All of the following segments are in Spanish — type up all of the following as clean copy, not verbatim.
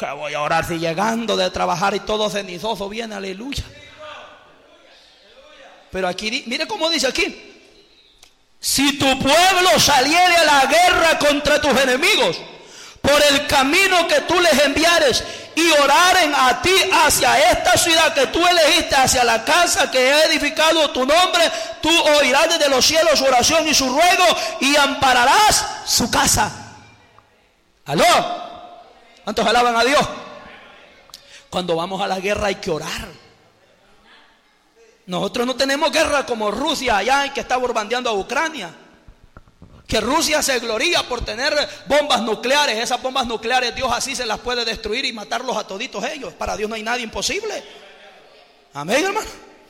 Que voy a orar si llegando de trabajar y todo cenizoso viene, aleluya. Pero aquí, mire cómo dice aquí: si tu pueblo saliere a la guerra contra tus enemigos por el camino que tú les enviares, y oraren a ti hacia esta ciudad que tú elegiste, hacia la casa que he edificado tu nombre, tú oirás desde los cielos su oración y su ruego, y ampararás su casa. ¿Aló? ¿Cuántos alaban a Dios? Cuando vamos a la guerra hay que orar. Nosotros no tenemos guerra como Rusia allá, que está bombardeando a Ucrania. Que Rusia se gloria por tener bombas nucleares. Esas bombas nucleares Dios así se las puede destruir y matarlos a toditos ellos. Para Dios no hay nada imposible. Amén, hermano.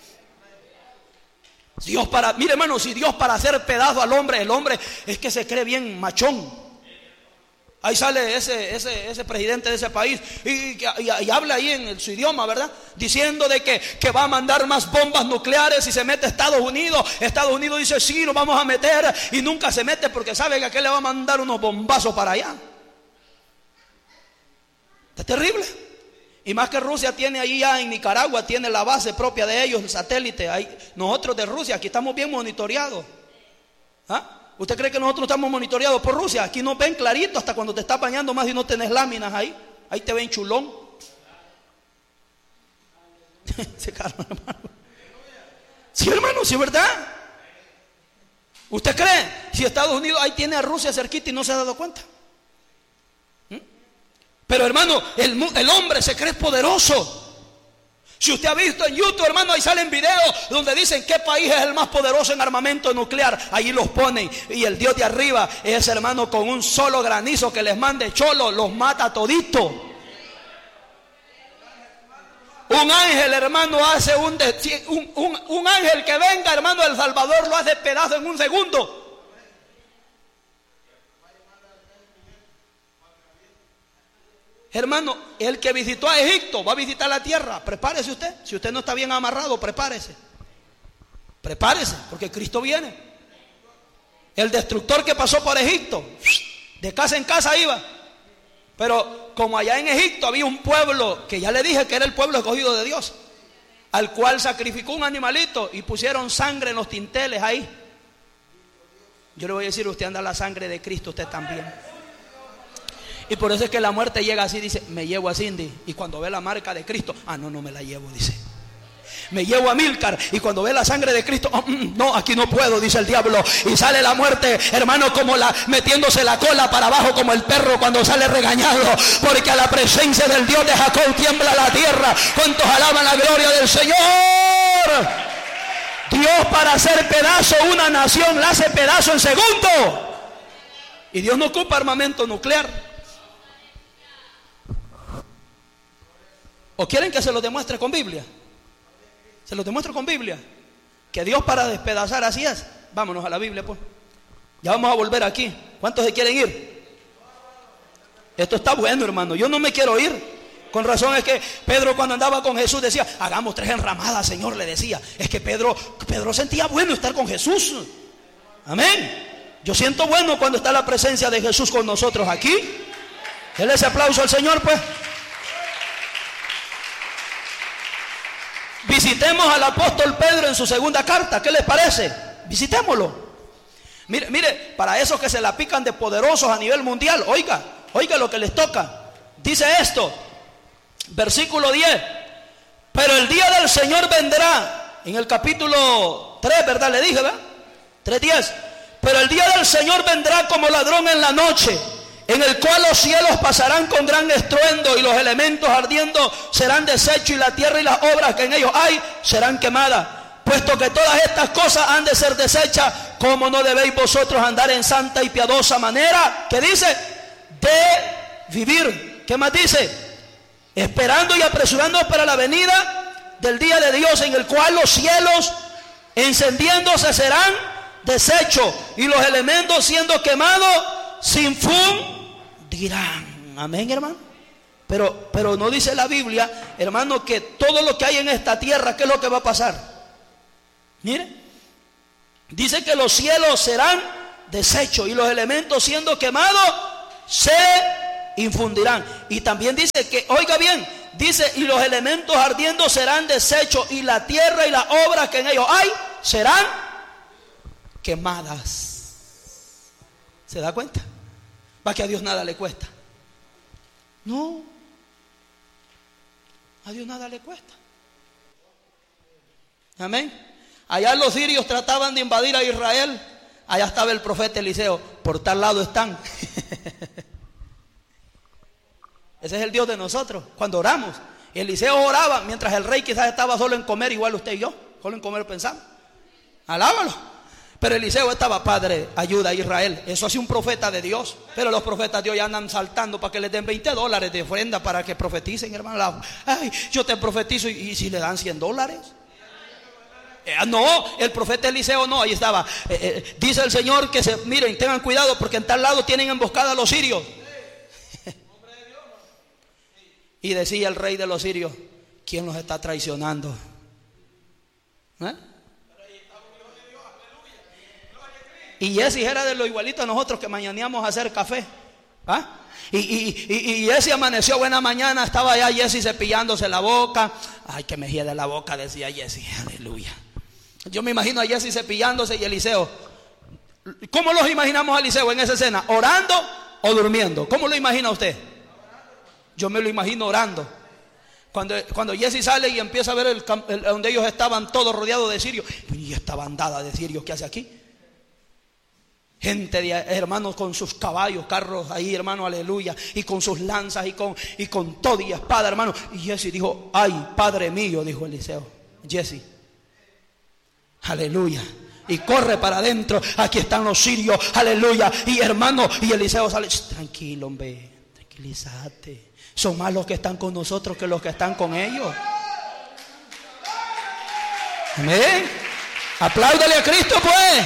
Mire, hermano, si Dios para hacer pedazo al hombre, el hombre es que se cree bien machón. Ahí sale ese presidente de ese país y habla ahí en su idioma, ¿verdad? Diciendo de que va a mandar más bombas nucleares y se mete a Estados Unidos. Estados Unidos dice: sí, nos vamos a meter, y nunca se mete porque sabe que aquel le va a mandar unos bombazos para allá. Está terrible. Y más que Rusia tiene ahí ya en Nicaragua, tiene la base propia de ellos, el satélite. Ahí, nosotros de Rusia, aquí estamos bien monitoreados. ¿Ah? ¿Usted cree que nosotros estamos monitoreados por Rusia? Aquí nos ven clarito hasta cuando te estás bañando más y no tenés láminas ahí. Ahí te ven chulón. Se calma, hermano. Sí, hermano, sí, ¿verdad? ¿Usted cree? Si Estados Unidos ahí tiene a Rusia cerquita y no se ha dado cuenta. Pero, hermano, el hombre se cree poderoso. Si usted ha visto en YouTube, hermano, ahí salen videos donde dicen qué país es el más poderoso en armamento nuclear. Ahí los ponen. Y el Dios de arriba es, hermano, con un solo granizo que les mande cholo, los mata todito. Un ángel, hermano, hace un ángel que venga, hermano, El Salvador lo hace pedazo en un segundo. Hermano, el que visitó a Egipto va a visitar la tierra. Prepárese usted. Si usted no está bien amarrado, prepárese. Prepárese, porque Cristo viene. El destructor que pasó por Egipto, de casa en casa iba. Pero como allá en Egipto había un pueblo, que ya le dije que era el pueblo escogido de Dios, al cual sacrificó un animalito y pusieron sangre en los tinteles ahí. Yo le voy a decir: usted anda la sangre de Cristo, usted también. Y por eso es que la muerte llega así, dice: me llevo a Cindy. Y cuando ve la marca de Cristo, no me la llevo, dice. Me llevo a Milcar. Y cuando ve la sangre de Cristo, no, aquí no puedo, dice el diablo. Y sale la muerte, hermano, como metiéndose la cola para abajo, como el perro cuando sale regañado. Porque a la presencia del Dios de Jacob tiembla la tierra. ¿Cuántos alaban la gloria del Señor? Dios, para hacer pedazo una nación, la hace pedazo en segundo. Y Dios no ocupa armamento nuclear. ¿O quieren que se lo demuestre con Biblia? Se lo demuestro con Biblia. Que Dios para despedazar así es. Vámonos a la Biblia, pues. Ya vamos a volver aquí. ¿Cuántos se quieren ir? Esto está bueno, hermano. Yo no me quiero ir. Con razón es que Pedro, cuando andaba con Jesús, decía: hagamos 3 enramadas, Señor, le decía. Es que Pedro sentía bueno estar con Jesús. Amén. Yo siento bueno cuando está la presencia de Jesús con nosotros aquí. Denle ese aplauso al Señor, pues. Visitemos al apóstol Pedro en su segunda carta. ¿Qué les parece? Visitémoslo. Mire, para esos que se la pican de poderosos a nivel mundial, oiga lo que les toca. Dice esto, versículo 10: pero el día del Señor vendrá, en el capítulo 3, ¿verdad? Le dije, ¿verdad? 3:10. Pero el día del Señor vendrá como ladrón en la noche, en el cual los cielos pasarán con gran estruendo, y los elementos ardiendo serán deshechos, y la tierra y las obras que en ellos hay serán quemadas. Puesto que todas estas cosas han de ser deshechas, ¿cómo no debéis vosotros andar en santa y piadosa manera? ¿Qué dice? De vivir. ¿Qué más dice? Esperando y apresurando para la venida del día de Dios, en el cual los cielos encendiéndose serán deshechos, y los elementos siendo quemados sin fundirán. Amén, hermano. Pero no dice la Biblia, hermano, que todo lo que hay en esta tierra, ¿qué es lo que va a pasar? Mire, dice que los cielos serán deshechos y los elementos siendo quemados se infundirán. Y también dice que, oiga bien, dice, y los elementos ardiendo serán deshechos, y la tierra y las obras que en ellos hay serán quemadas. ¿Se da cuenta? Va que a Dios nada le cuesta. No, a Dios nada le cuesta. Amén. Allá los sirios trataban de invadir a Israel. Allá estaba el profeta Eliseo. Por tal lado están. Ese es el Dios de nosotros. Cuando oramos, Eliseo oraba mientras el rey quizás estaba solo en comer, igual usted y yo, solo en comer pensamos. Alábalo. Pero Eliseo estaba, Padre, ayuda a Israel. Eso hace un profeta de Dios. Pero los profetas de hoy andan saltando para que les den $20 de ofrenda para que profeticen, hermano. Ay, yo te profetizo, y si le dan $100. No, el profeta Eliseo no, ahí estaba. Dice el Señor que miren, tengan cuidado porque en tal lado tienen emboscada a los sirios. Y decía el rey de los sirios, ¿quién los está traicionando? Y Jesse era de lo igualito a nosotros que mañaneamos a hacer café. Y Jesse amaneció buena mañana, estaba allá Jesse cepillándose la boca. Ay, que mejía de la boca, decía Jesse, aleluya. Yo me imagino a Jesse cepillándose y Eliseo. ¿Cómo los imaginamos a Eliseo en esa escena? ¿Orando o durmiendo? ¿Cómo lo imagina usted? Yo me lo imagino orando. Cuando Jesse sale y empieza a ver donde ellos estaban todos rodeados de sirios. Y esta bandada de sirios, ¿qué hace aquí? Gente de hermanos con sus caballos, carros ahí, hermano, aleluya, y con sus lanzas y con todo y espada, hermano. Y Jesse dijo, ay, Padre mío, dijo Eliseo. Jesse, aleluya. Y corre para adentro, aquí están los sirios, aleluya. Y hermano, y Eliseo sale, tranquilo, hombre, tranquilízate. Son más los que están con nosotros que los que están con ellos. Amén. Apláudale a Cristo, pues.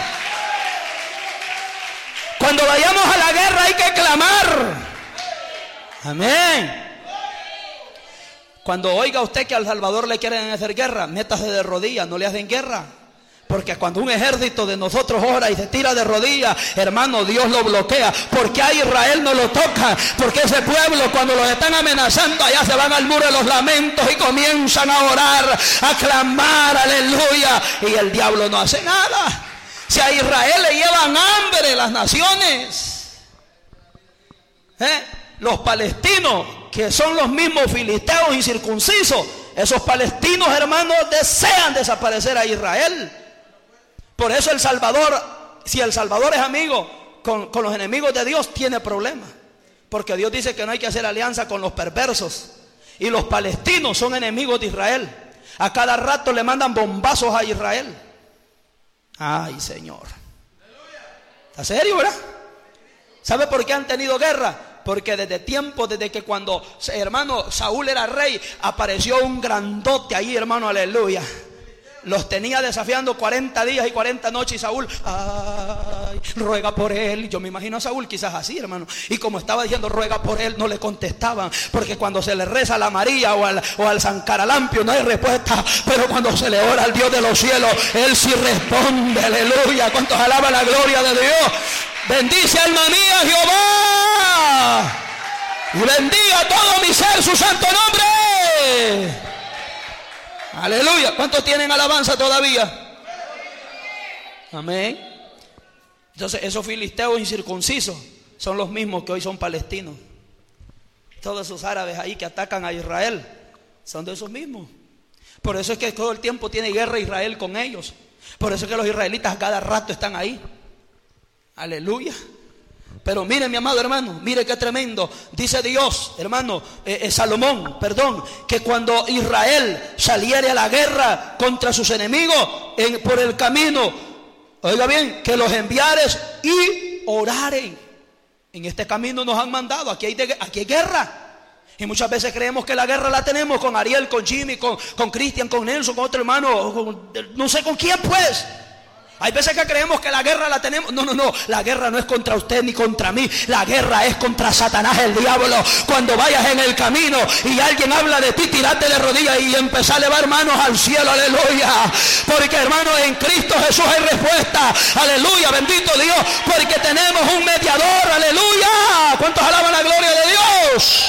Cuando vayamos a la guerra hay que clamar. Amén. Cuando oiga usted que al Salvador le quieren hacer guerra, métase de rodillas, no le hacen guerra. Porque cuando un ejército de nosotros ora y se tira de rodillas, hermano, Dios lo bloquea. Porque a Israel no lo toca. Porque ese pueblo, cuando los están amenazando, allá se van al muro de los lamentos y comienzan a orar, a clamar, aleluya. Y el diablo no hace nada. Si a Israel le llevan hambre las naciones, los palestinos, que son los mismos filisteos incircuncisos, esos palestinos, hermanos, desean desaparecer a Israel. Por eso el Salvador, si el Salvador es amigo con los enemigos de Dios, tiene problemas. Porque Dios dice que no hay que hacer alianza con los perversos. Y los palestinos son enemigos de Israel. A cada rato le mandan bombazos a Israel. Ay, Señor. ¿Está serio, verdad? ¿Sabe por qué han tenido guerra? Porque desde que cuando, hermano, Saúl era rey, apareció un grandote ahí, hermano, aleluya. Los tenía desafiando 40 días y 40 noches y Saúl, ay, ruega por él. Yo me imagino a Saúl quizás así, hermano. Y como estaba diciendo, ruega por él, no le contestaban. Porque cuando se le reza a la María o al San Caralampio no hay respuesta. Pero cuando se le ora al Dios de los cielos, él sí responde, aleluya. ¿Cuántos alaban la gloria de Dios? Bendice, alma mía, Jehová. Y bendiga todo mi ser su santo nombre. Aleluya. ¿Cuántos tienen alabanza todavía? Amén. Entonces esos filisteos incircuncisos son los mismos que hoy son palestinos. Todos esos árabes ahí que atacan a Israel son de esos mismos. Por eso es que todo el tiempo tiene guerra Israel con ellos. Por eso es que los israelitas cada rato están ahí. Aleluya. Pero mire, mi amado hermano, mire qué tremendo. Dice Dios, hermano, Salomón, que cuando Israel saliere a la guerra contra sus enemigos por el camino, oiga bien, que los enviares y oraren. En este camino nos han mandado, aquí hay guerra. Y muchas veces creemos que la guerra la tenemos con Ariel, con Jimmy, con Cristian, con Nelson, con otro hermano, no sé con quién pues. Hay veces que creemos que la guerra la tenemos. No, la guerra no es contra usted ni contra mí. La guerra es contra Satanás, el diablo. Cuando vayas en el camino y alguien habla de ti, tirate de rodillas y empezá a elevar manos al cielo, aleluya. Porque hermano, en Cristo Jesús hay respuesta, aleluya, bendito Dios. Porque tenemos un mediador, aleluya. ¿Cuántos alaban la gloria de Dios?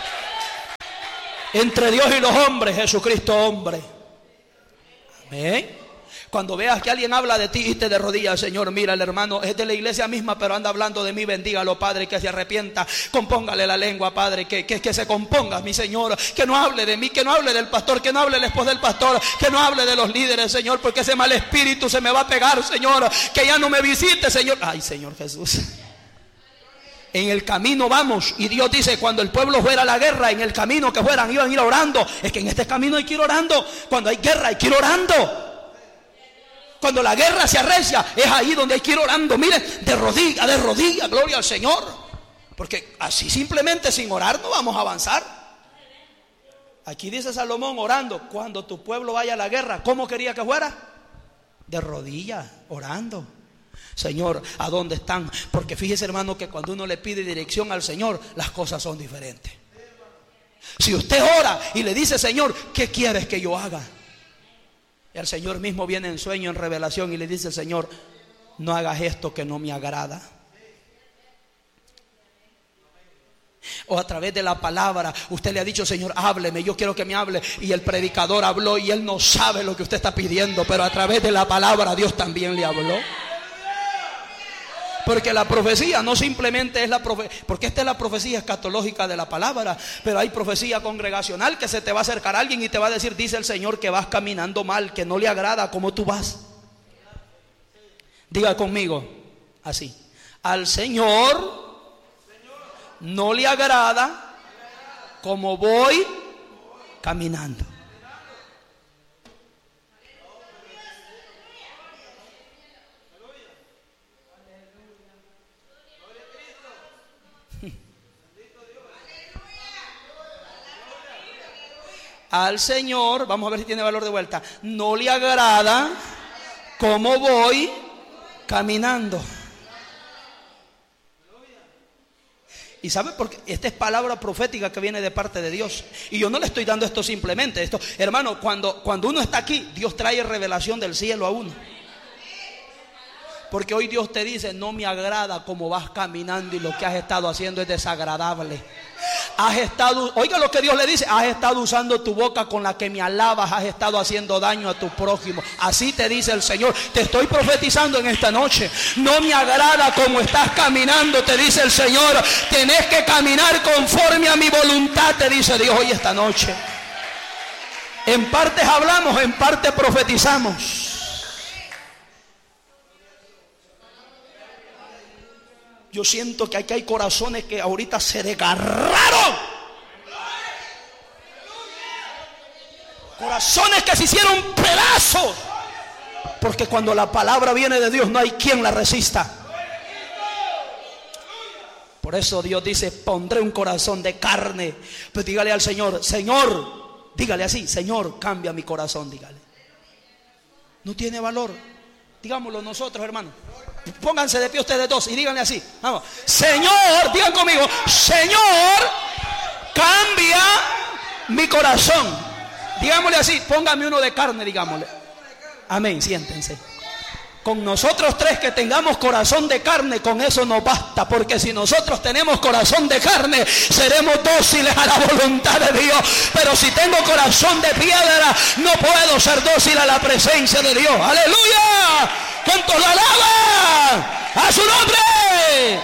Entre Dios y los hombres, Jesucristo hombre. Amén. Cuando veas que alguien habla de ti y te de rodillas, Señor, mira, el hermano es de la iglesia misma, pero anda hablando de mí, bendígalo, Padre, que se arrepienta, compóngale la lengua, Padre, que se componga, mi Señor, que no hable de mí, que no hable del pastor, que no hable del esposo del pastor, que no hable de los líderes, Señor, porque ese mal espíritu se me va a pegar, Señor, que ya no me visite, Señor. Ay, Señor Jesús. En el camino vamos, y Dios dice, cuando el pueblo fuera a la guerra, en el camino que fueran, iban a ir orando. Es que en este camino hay que ir orando. Cuando hay guerra hay que ir orando. Cuando la guerra se arrecia, es ahí donde hay que ir orando. Miren, de rodillas, gloria al Señor. Porque así simplemente sin orar no vamos a avanzar. Aquí dice Salomón orando. Cuando tu pueblo vaya a la guerra, ¿cómo quería que fuera? De rodillas, orando. Señor, ¿a dónde están? Porque fíjese, hermano, que cuando uno le pide dirección al Señor, las cosas son diferentes. Si usted ora y le dice, Señor, ¿qué quieres que yo haga? El Señor mismo viene en sueño, en revelación, y le dice, Señor, no hagas esto que no me agrada. O a través de la palabra, usted le ha dicho, Señor, hábleme, yo quiero que me hable. Y el predicador habló y él no sabe lo que usted está pidiendo, pero a través de la palabra Dios también le habló. Porque la profecía no simplemente es la profecía, porque esta es la profecía escatológica de la palabra, pero hay profecía congregacional que se te va a acercar a alguien y te va a decir, dice el Señor que vas caminando mal, que no le agrada como tú vas. Diga conmigo, así, al Señor no le agrada como voy caminando. Al Señor, vamos a ver si tiene valor de vuelta, no le agrada cómo voy caminando. Y sabe por qué, esta es palabra profética que viene de parte de Dios. Y yo no le estoy dando esto simplemente, esto, hermano, cuando uno está aquí, Dios trae revelación del cielo a uno. Porque hoy Dios te dice, no me agrada cómo vas caminando y lo que has estado haciendo es desagradable. Has estado, oiga lo que Dios le dice, has estado usando tu boca con la que me alabas, has estado haciendo daño a tu prójimo. Así te dice el Señor, te estoy profetizando en esta noche. No me agrada cómo estás caminando, te dice el Señor. Tenés que caminar conforme a mi voluntad, te dice Dios hoy esta noche. En partes hablamos, en parte profetizamos. Yo siento que aquí hay corazones que ahorita se desgarraron. Corazones que se hicieron pedazos. Porque cuando la palabra viene de Dios no hay quien la resista. Por eso Dios dice, pondré un corazón de carne. Pues dígale al Señor, Señor, dígale así, Señor, cambia mi corazón, dígale. No tiene valor. Digámoslo nosotros, hermanos. Pónganse de pie ustedes dos y díganle así, vamos, Señor, digan conmigo, Señor, cambia mi corazón. Digámosle así, póngame uno de carne, digámosle. Amén, siéntense. Con nosotros tres que tengamos corazón de carne, con eso nos basta. Porque si nosotros tenemos corazón de carne, seremos dóciles a la voluntad de Dios. Pero si tengo corazón de piedra, no puedo ser dócil a la presencia de Dios. ¡Aleluya! ¿Cuántos lo alaban? ¡A su nombre!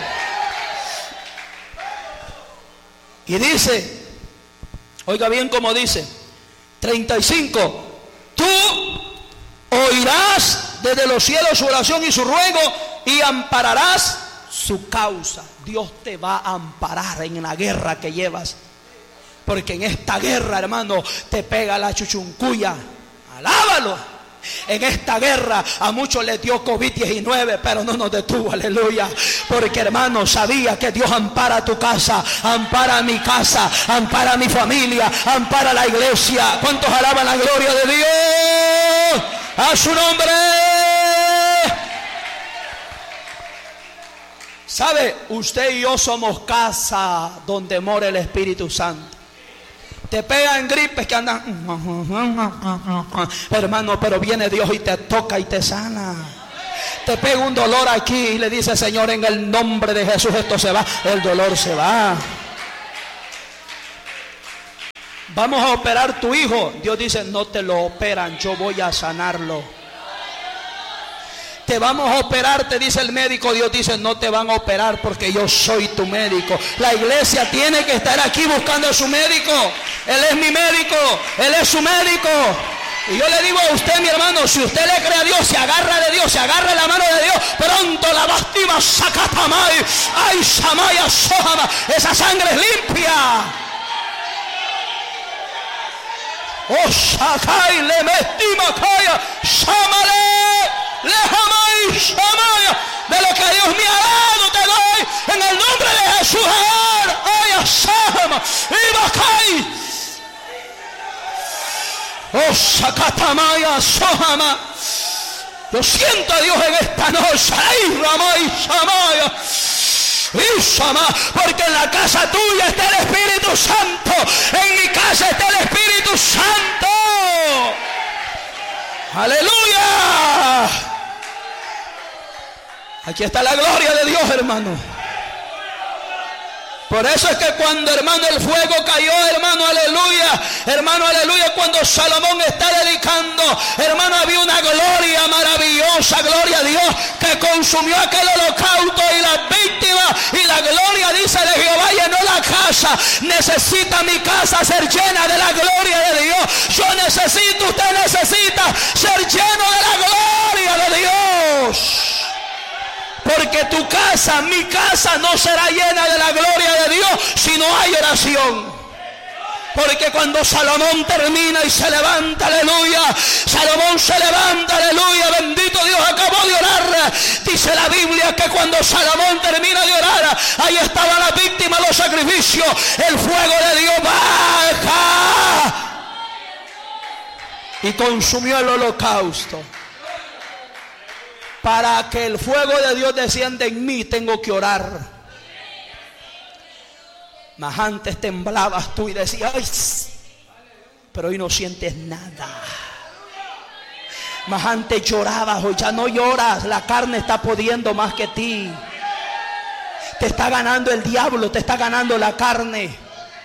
Y dice, oiga bien como dice, 35, tú oirás desde los cielos su oración y su ruego y ampararás su causa. Dios te va a amparar en la guerra que llevas. Porque en esta guerra, hermano, te pega la chuchuncuya. Alábalo. En esta guerra a muchos les dio COVID-19, pero no nos detuvo, aleluya. Porque, hermano, sabía que Dios ampara tu casa, ampara mi casa, ampara mi familia, ampara la iglesia. ¿Cuántos alaban la gloria de Dios? A su nombre. ¿Sabe? Usted y yo somos casa donde mora el Espíritu Santo. Te pegan gripes que andan, hermano, pero viene Dios y te toca y te sana. Te pega un dolor aquí y le dice: Señor, en el nombre de Jesús esto se va. El dolor se va. Vamos a operar tu hijo. Dios dice: no te lo operan, yo voy a sanarlo. Te vamos a operar, te dice el médico. Dios dice: no te van a operar porque yo soy tu médico. La iglesia tiene que estar aquí buscando a su médico. Él es mi médico, Él es su médico. Y yo le digo a usted, mi hermano, si usted le cree a Dios, se agarra de Dios, se agarra la mano de Dios, pronto la bastima sacatamay, ay samaya sohama, esa sangre es limpia. Oh sakai le mestima kaya, samale, lejamay samaya, de lo que Dios me ha dado te doy, en el nombre de Jesús, ay asahama, y bakai. Oh, Sakatamaya Sohama. Yo siento a Dios en esta noche. Ay, Ramay Shamaya. Isama, porque en la casa tuya está el Espíritu Santo. En mi casa está el Espíritu Santo. Aleluya. Aquí está la gloria de Dios, hermano. Por eso es que cuando, hermano, el fuego cayó, hermano, aleluya, cuando Salomón está dedicando, hermano, había una gloria maravillosa, gloria a Dios, que consumió aquel holocausto y las víctimas, y la gloria, dice, de Jehová llenó la casa. Necesita mi casa ser llena de la gloria de Dios. Yo necesito, usted necesita ser lleno de la gloria de Dios. Porque tu casa, mi casa, no será llena de la gloria de Dios si no hay oración. Porque cuando Salomón termina y se levanta, aleluya, Salomón se levanta, aleluya, bendito Dios, acabó de orar. Dice la Biblia que cuando Salomón termina de orar, ahí estaba la víctima, los sacrificios, el fuego de Dios baja y consumió el holocausto. Para que el fuego de Dios descienda en mí, tengo que orar. Mas antes temblabas tú y decías: ay, pero hoy no sientes nada. Mas antes llorabas, hoy ya no lloras. La carne está pudiendo más que ti. Te está ganando el diablo, te está ganando la carne.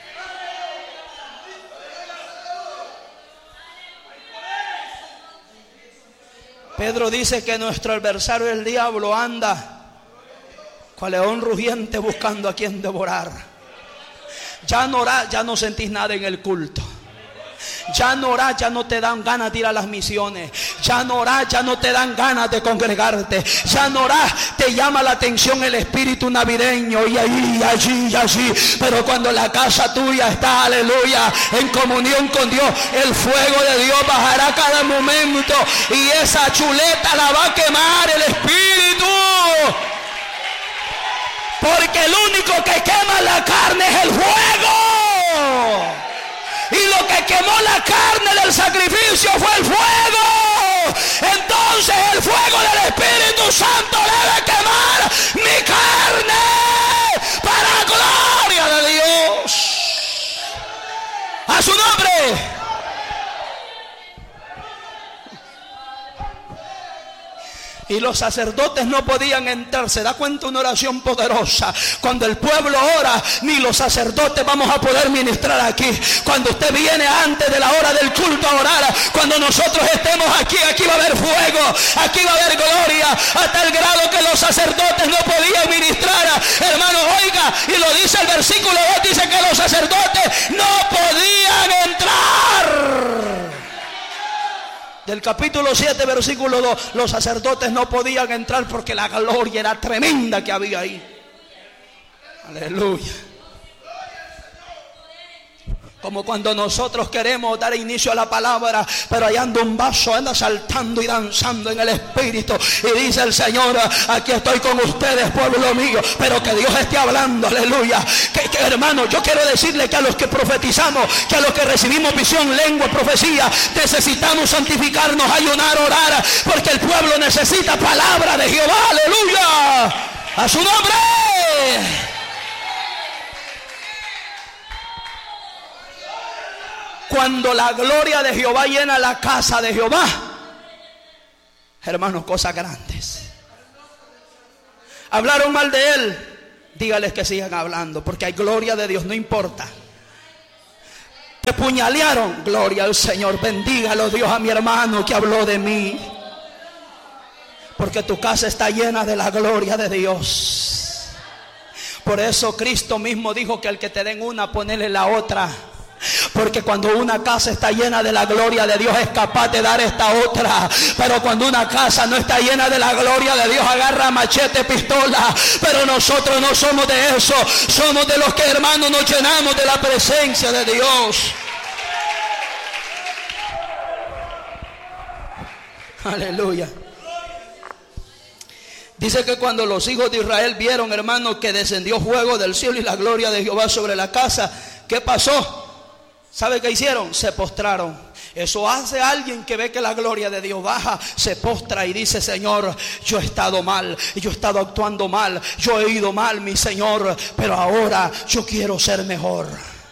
Pedro dice que nuestro adversario, el diablo, anda cual león rugiente buscando a quien devorar. Ya no orás, ya no sentís nada en el culto. Ya no orás, ya no te dan ganas de ir a las misiones. Ya no orás, ya no te dan ganas de congregarte. Ya no orás, te llama la atención el espíritu navideño y ahí, allí y allí. Pero cuando la casa tuya está, aleluya, en comunión con Dios, el fuego de Dios bajará cada momento y esa chuleta la va a quemar el espíritu. Porque el único que quema la carne es el fuego. Y lo que quemó la carne del sacrificio fue el fuego. Entonces el fuego del Espíritu Santo debe quemar mi carne para gloria de Dios. A su nombre. Y los sacerdotes no podían entrar. Se da cuenta, una oración poderosa. Cuando el pueblo ora, ni los sacerdotes vamos a poder ministrar aquí. Cuando usted viene antes de la hora del culto a orar, cuando nosotros estemos aquí, aquí va a haber fuego, aquí va a haber gloria, hasta el grado que los sacerdotes no podían ministrar. Hermano, oiga, y lo dice el versículo 2, dice que los sacerdotes no podían entrar. Del capítulo 7, versículo 2, los sacerdotes no podían entrar porque la gloria era tremenda que había ahí. Aleluya. Como cuando nosotros queremos dar inicio a la palabra, pero allá anda un vaso, anda saltando y danzando en el espíritu. Y dice el Señor: aquí estoy con ustedes, pueblo mío. Pero que Dios esté hablando, aleluya. Que hermano, yo quiero decirle que a los que profetizamos, que a los que recibimos visión, lengua, profecía, necesitamos santificarnos, ayunar, orar. Porque el pueblo necesita palabra de Jehová, aleluya. A su nombre. Cuando la gloria de Jehová llena la casa de Jehová, hermanos, cosas grandes. Hablaron mal de él, dígales que sigan hablando, porque hay gloria de Dios, no importa. Te puñalearon, gloria al Señor, bendígalo Dios a mi hermano que habló de mí, porque tu casa está llena de la gloria de Dios. Por eso Cristo mismo dijo que al que te den una, ponele la otra. Porque cuando una casa está llena de la gloria de Dios, es capaz de dar esta otra. Pero cuando una casa no está llena de la gloria de Dios, agarra machete, pistola. Pero nosotros no somos de eso. Somos de los que, hermanos, nos llenamos de la presencia de Dios. Aleluya. Dice que cuando los hijos de Israel vieron, hermanos, que descendió fuego del cielo y la gloria de Jehová sobre la casa, ¿qué pasó? ¿Sabe qué hicieron? Se postraron. Eso hace alguien que ve que la gloria de Dios baja, se postra y dice: Señor, yo he estado mal, yo he estado actuando mal, yo he ido mal, mi Señor, pero ahora yo quiero ser mejor.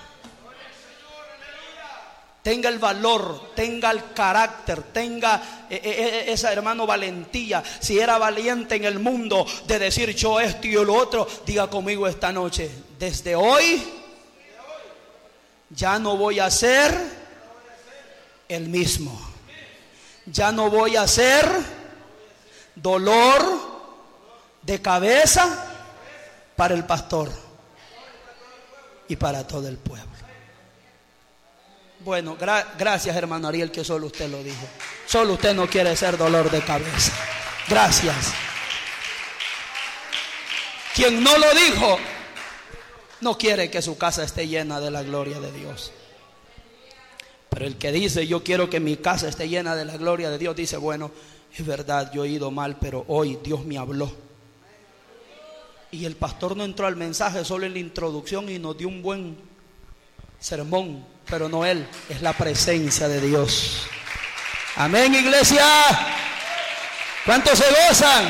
Tenga el valor, tenga el carácter, tenga esa, hermano, valentía. Si era valiente en el mundo de decir yo esto y yo lo otro, diga conmigo esta noche: desde hoy ya no voy a ser el mismo. Ya no voy a ser dolor de cabeza para el pastor y para todo el pueblo. Bueno, gracias, hermano Ariel, que solo usted lo dijo. Solo usted no quiere ser dolor de cabeza. Gracias. Quien no lo dijo no quiere que su casa esté llena de la gloria de Dios. Pero el que dice: yo quiero que mi casa esté llena de la gloria de Dios, dice: bueno, es verdad, yo he ido mal, pero hoy Dios me habló. Y el pastor no entró al mensaje, solo en la introducción, y nos dio un buen sermón. Pero no él, es la presencia de Dios. Amén, iglesia. ¿Cuántos se gozan?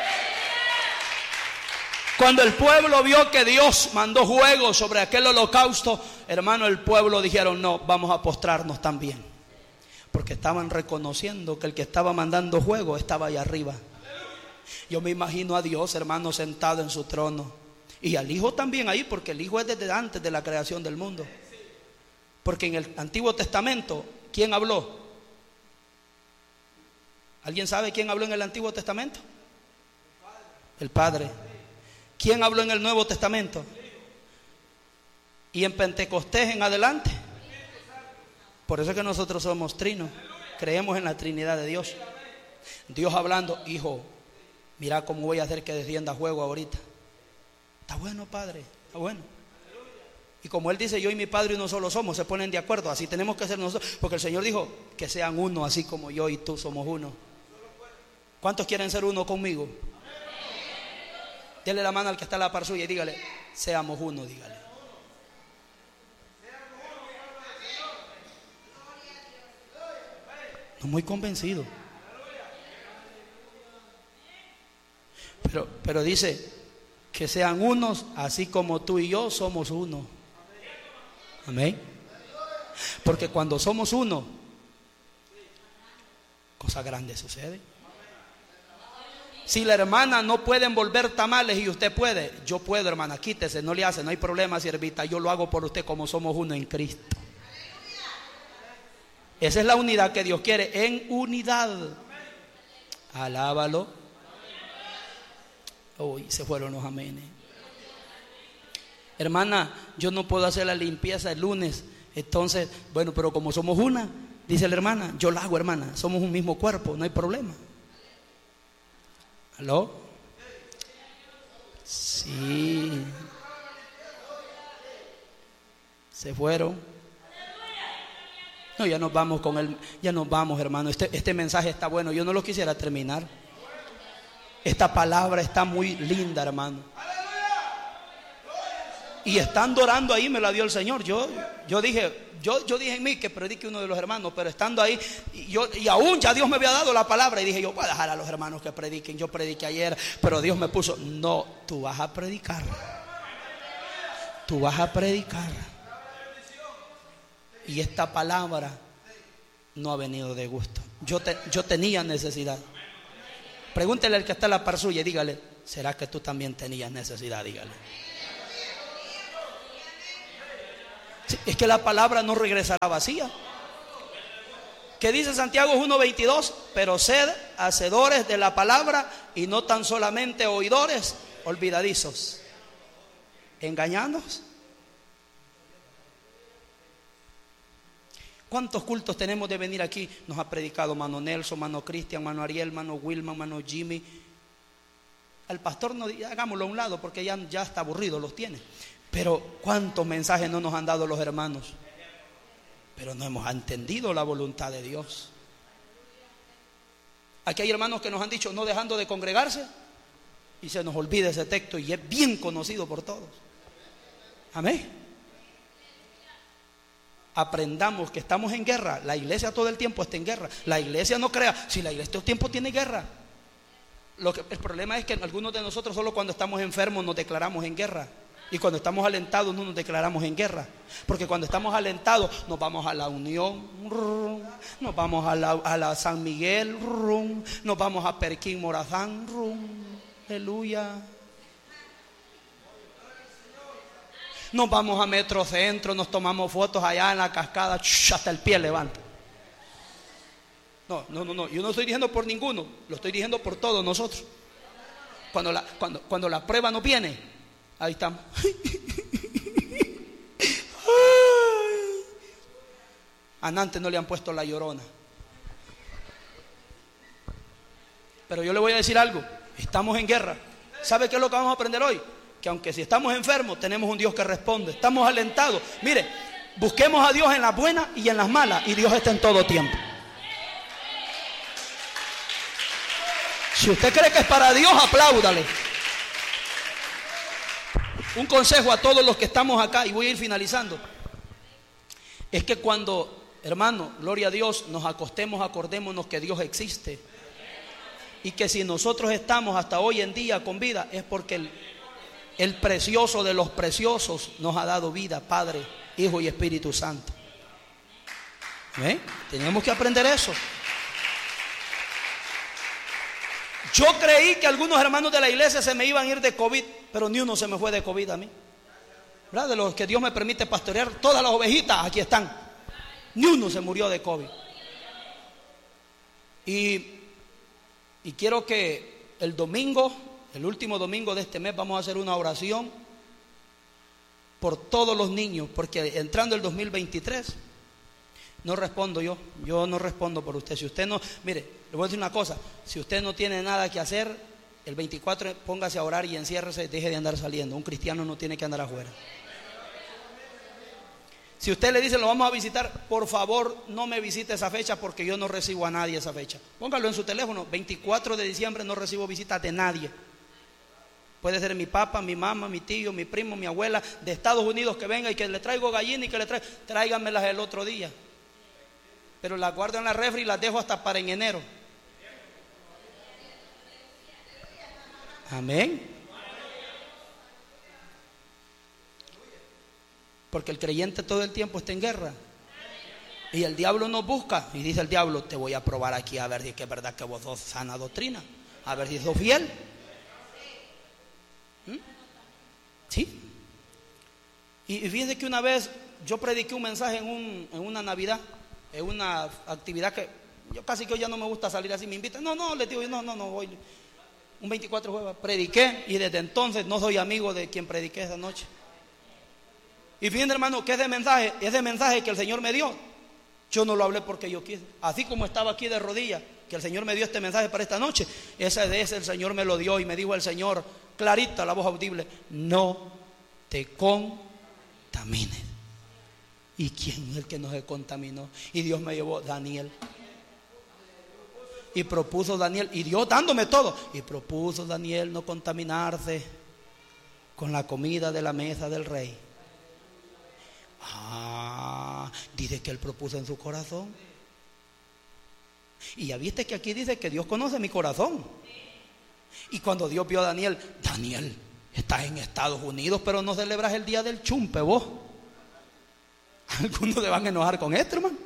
Cuando el pueblo vio que Dios mandó fuego sobre aquel holocausto, hermano, el pueblo dijeron: no, vamos a postrarnos también. Porque estaban reconociendo que el que estaba mandando fuego estaba allá arriba. Yo me imagino a Dios, hermano, sentado en su trono, y al Hijo también ahí, porque el Hijo es desde antes de la creación del mundo. Porque en el Antiguo Testamento, ¿quién habló? ¿Alguien sabe quién habló en el Antiguo Testamento? El Padre. ¿Quién habló en el Nuevo Testamento? Y en Pentecostés en adelante. Por eso es que nosotros somos trinos. Creemos en la Trinidad de Dios. Dios hablando: hijo, mira cómo voy a hacer que descienda fuego ahorita. Está bueno, Padre, está bueno. Y como Él dice: yo y mi Padre uno solo somos, se ponen de acuerdo. Así tenemos que ser nosotros, porque el Señor dijo que sean uno, así como yo y tú somos uno. ¿Cuántos quieren ser uno conmigo? Dele la mano al que está a la par suya y dígale: seamos uno, dígale. No muy convencido. Pero dice que sean unos, así como tú y yo somos uno. Amén. Porque cuando somos uno, cosas grandes suceden. Si la hermana no puede envolver tamales y usted puede, yo puedo, hermana, quítese, no le hace, no hay problema, siervita, yo lo hago por usted, como somos uno en Cristo. Esa es la unidad que Dios quiere, en unidad. Alábalo. Uy, se fueron los amenes. Hermana, yo no puedo hacer la limpieza el lunes. Entonces, bueno, pero como somos una, dice la hermana, yo la hago, hermana. Somos un mismo cuerpo, no hay problema. ¿Aló? Sí. Se fueron. No, ya nos vamos con él. Ya nos vamos, hermano. Este mensaje está bueno. Yo no lo quisiera terminar. Esta palabra está muy linda, hermano. Y estando orando ahí me la dio el Señor. Yo dije en mí que predique uno de los hermanos, pero estando ahí, y aún ya Dios me había dado la palabra, y dije yo voy a dejar a los hermanos que prediquen. Yo prediqué ayer, pero Dios me puso, no, tú vas a predicar. Tú vas a predicar. Y esta palabra no ha venido de gusto. Yo tenía necesidad. Pregúntele al que está a la par suya y dígale, ¿será que tú también tenías necesidad? Dígale. Sí, es que la palabra no regresará vacía. ¿Qué dice Santiago 1:22? Pero sed hacedores de la palabra y no tan solamente oidores, olvidadizos, engañándonos. ¿Cuántos cultos tenemos de venir aquí? Nos ha predicado mano Nelson, mano Cristian, mano Ariel, mano Wilman, mano Jimmy. Al pastor no, hagámoslo a un lado porque ya está aburrido, los tiene. Pero ¿cuántos mensajes no nos han dado los hermanos? Pero no hemos entendido la voluntad de Dios. Aquí hay hermanos que nos han dicho no dejando de congregarse, y se nos olvida ese texto y es bien conocido por todos. Amén. Aprendamos que estamos en guerra. La iglesia todo el tiempo está en guerra. La iglesia no crea, si la iglesia todo el tiempo tiene guerra. El problema es que algunos de nosotros solo cuando estamos enfermos nos declaramos en guerra. Y cuando estamos alentados no nos declaramos en guerra. Porque cuando estamos alentados nos vamos a la Unión, nos vamos a la San Miguel, nos vamos a Perquín Morazán, aleluya. Nos vamos a Metrocentro, nos tomamos fotos allá en la cascada, hasta el pie levanta. No, yo no estoy diciendo por ninguno, lo estoy diciendo por todos nosotros. Cuando la prueba no viene, ahí estamos. A Nantes no le han puesto la Llorona. Pero yo le voy a decir algo, estamos en guerra. ¿Sabe qué es lo que vamos a aprender hoy? Que aunque si estamos enfermos, tenemos un Dios que responde. Estamos alentados. Mire, busquemos a Dios en las buenas y en las malas, y Dios está en todo tiempo. Si usted cree que es para Dios, apláudale. Un consejo a todos los que estamos acá, y voy a ir finalizando, es que cuando, hermano, gloria a Dios, nos acostemos, acordémonos que Dios existe, y que si nosotros estamos hasta hoy en día con vida, es porque el precioso de los preciosos nos ha dado vida, Padre, Hijo y Espíritu Santo. ¿Eh? Tenemos que aprender eso. Yo creí que algunos hermanos de la iglesia se me iban a ir de COVID, pero ni uno se me fue de COVID a mí. ¿Verdad? De los que Dios me permite pastorear, todas las ovejitas aquí están. Ni uno se murió de COVID. Y quiero que el domingo, el último domingo de este mes, vamos a hacer una oración por todos los niños, porque entrando el 2023, no respondo yo no respondo por usted. Si usted no, mire, le voy a decir una cosa, si usted no tiene nada que hacer, el 24 póngase a orar y enciérrese, deje de andar saliendo. Un cristiano no tiene que andar afuera. Si usted le dice lo vamos a visitar, por favor no me visite esa fecha, porque yo no recibo a nadie esa fecha. Póngalo en su teléfono, 24 de diciembre no recibo visitas de nadie. Puede ser mi papá, mi mamá, mi tío, mi primo, mi abuela de Estados Unidos que venga y que le traigo gallina y que le traigo, tráiganmelas el otro día. Pero las guardo en la refri y las dejo hasta para en enero. Amén. Porque el creyente todo el tiempo está en guerra. Y el diablo nos busca. Y dice el diablo, te voy a probar aquí a ver si es verdad que vos sos sana doctrina. A ver si sos fiel. ¿Sí? Y fíjense que una vez yo prediqué un mensaje en una Navidad, en una actividad que yo casi que ya no me gusta salir así. Me invitan. No, les digo, no voy. Un 24 jueves prediqué y desde entonces no soy amigo de quien prediqué esa noche. Y fíjense, hermano, que ese mensaje que el Señor me dio, yo no lo hablé porque yo quise. Así como estaba aquí de rodillas, que el Señor me dio este mensaje para esta noche, ese el Señor me lo dio y me dijo el Señor, clarita la voz audible, no te contamines. ¿Y quién es el que no se contaminó? Y Dios me llevó Daniel. Y propuso Daniel, y Dios dándome todo, y propuso Daniel no contaminarse. con la comida de la mesa del rey. Dice que él propuso en su corazón. Y ya viste que aquí dice que Dios conoce mi corazón. Y cuando Dios vio a Daniel, Daniel, estás en Estados Unidos, pero no celebras el día del chumpe vos. Algunos se van a enojar con esto, hermano.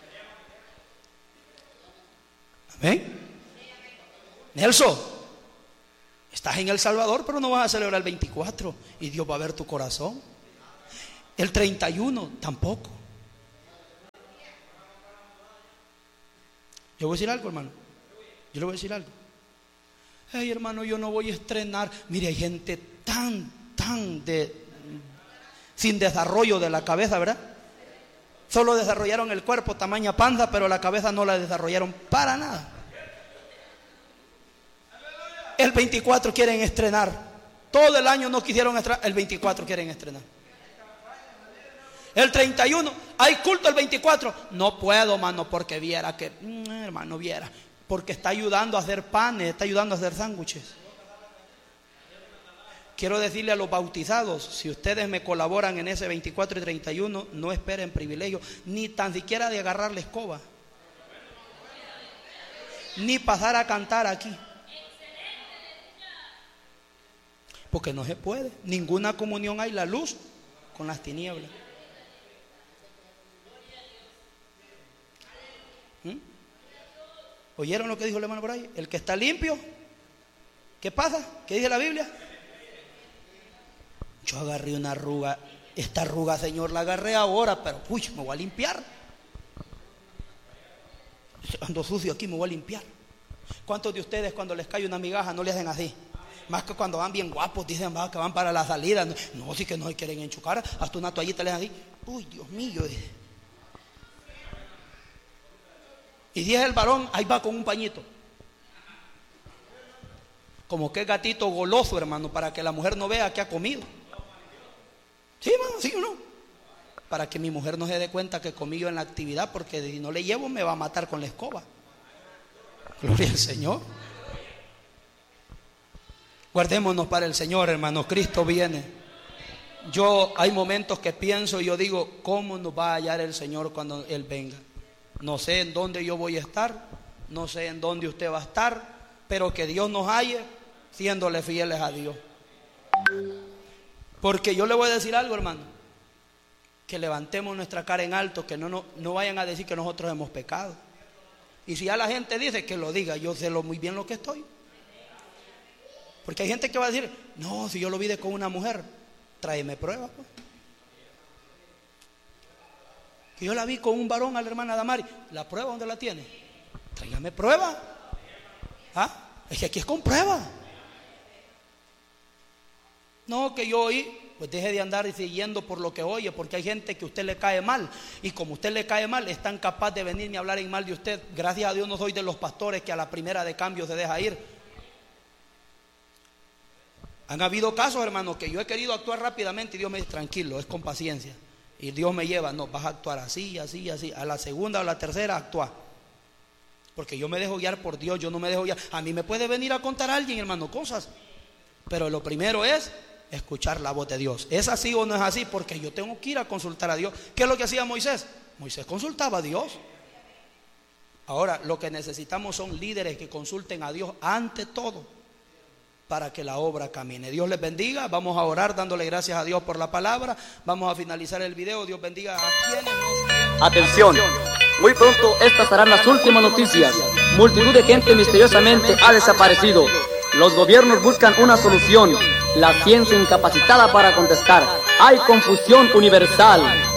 ¿Amén? Nelson, estás en El Salvador, pero no vas a celebrar el 24 y Dios va a ver tu corazón. El 31 tampoco. Yo voy a decir algo, hermano. Yo le voy a decir algo. Hey, hermano, yo no voy a estrenar. Mire, hay gente tan sin desarrollo de la cabeza, ¿verdad? Solo desarrollaron el cuerpo, tamaña panza, pero la cabeza no la desarrollaron para nada. El 24 quieren estrenar. Todo el año no quisieron estrenar. El 24 quieren estrenar. El 31, hay culto el 24. No puedo, hermano, porque viera que, hermano, viera. Porque está ayudando a hacer panes, está ayudando a hacer sándwiches. Quiero decirle a los bautizados, si ustedes me colaboran en ese 24 y 31, no esperen privilegio, ni tan siquiera de agarrar la escoba, ni pasar a cantar aquí. Porque no se puede. Ninguna comunión hay la luz con las tinieblas. ¿Oyeron lo que dijo el hermano por ahí? El que está limpio, ¿qué pasa? ¿Qué dice la Biblia? Yo agarré una arruga. Esta arruga, Señor, la agarré ahora, pero uy, me voy a limpiar. Ando sucio aquí, me voy a limpiar. ¿Cuántos de ustedes cuando les cae una migaja no le hacen así? Más que cuando van bien guapos, dicen que van para la salida. No, sí que no se quieren enchucar. Hasta una toallita les hacen así. Uy, Dios mío. Y si es el varón, ahí va con un pañito. Como que gatito goloso, hermano, para que la mujer no vea que ha comido. Sí, hermano, sí o no. Para que mi mujer no se dé cuenta que comí yo en la actividad, porque si no le llevo me va a matar con la escoba. Gloria al Señor. Guardémonos para el Señor, hermano. Cristo viene. Hay momentos que pienso y yo digo, ¿cómo nos va a hallar el Señor cuando Él venga? No sé en dónde yo voy a estar, no sé en dónde usted va a estar, pero que Dios nos halle siéndole fieles a Dios. Porque yo le voy a decir algo, hermano, que levantemos nuestra cara en alto, que no vayan a decir que nosotros hemos pecado. Y si ya la gente dice, que lo diga, yo sé muy bien lo que estoy. Porque hay gente que va a decir, no, si yo lo vi con una mujer, tráeme pruebas, pues. Que yo la vi con un varón a la hermana Damari, ¿la prueba dónde la tiene? Tráigame prueba. Es que aquí es con prueba. No, que yo oí, pues deje de andar siguiendo por lo que oye, porque hay gente que a usted le cae mal, y como a usted le cae mal, es tan capaz de venirme a hablar en mal de usted. Gracias a Dios no soy de los pastores que a la primera de cambio se deja ir. Han habido casos, hermano, que yo he querido actuar rápidamente y Dios me dice, tranquilo, es con paciencia. Y Dios me lleva, no, vas a actuar así, así, así. A la segunda o la tercera actúa. Porque yo me dejo guiar por Dios, yo no me dejo guiar. A mí me puede venir a contar a alguien, hermano, cosas. Pero lo primero es escuchar la voz de Dios. ¿Es así o no es así? Porque yo tengo que ir a consultar a Dios. ¿Qué es lo que hacía Moisés? Moisés consultaba a Dios. Ahora, lo que necesitamos son líderes que consulten a Dios ante todo, para que la obra camine. Dios les bendiga. Vamos a orar dándole gracias a Dios por la palabra. Vamos a finalizar el video. Dios bendiga a quienes nos... Atención, muy pronto estas serán las últimas noticias. Multitud de gente misteriosamente ha desaparecido. Los gobiernos buscan una solución. La ciencia incapacitada para contestar. Hay confusión universal.